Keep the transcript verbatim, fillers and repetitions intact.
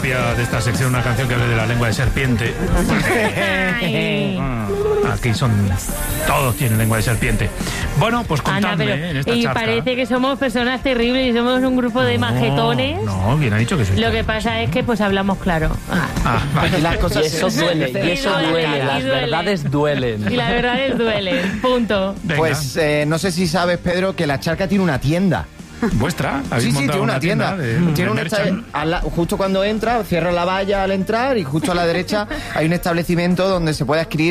propia de esta sección una canción que hable de la lengua de serpiente. Ay. Aquí son... Todos tienen lengua de serpiente. Bueno, pues contadme, Ana, pero, ¿eh? en esta y charla. parece que somos personas terribles y somos un grupo de No, majetones. No, bien ha dicho que soy. Lo que pasa es que pues hablamos claro. Ah. Ah, vale. Las cosas Y eso duele, y eso duele, duele, y las duele. verdades duelen. Y las verdades duelen. Punto. Venga. Pues eh, no sé si sabes, Pedro, que la Charca tiene una tienda. ¿Vuestra? ¿Habéis Sí, sí, montado tiene una tienda. de- Tiene de un merchan? esta- a la- justo cuando entra, cierra la valla al entrar y justo a la derecha hay un establecimiento donde se puede adquirir